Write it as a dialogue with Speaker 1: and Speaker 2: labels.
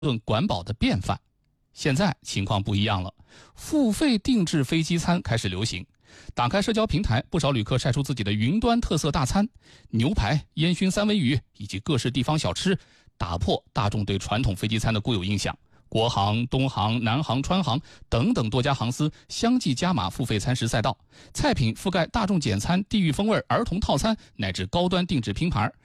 Speaker 1: 顿管饱的便饭。现在情况不一样了，付费定制飞机餐开始流行。打开社交平台，不少旅客晒出自己的云端特色大餐，牛排、烟熏三文鱼以及各式地方小吃，打破大众对传统飞机餐的固有印象。国航、东航、南航、川航等等多家航司相继加码付费餐食赛道，菜品覆盖大众简餐、地域风味儿童套餐乃至高端定制拼盘，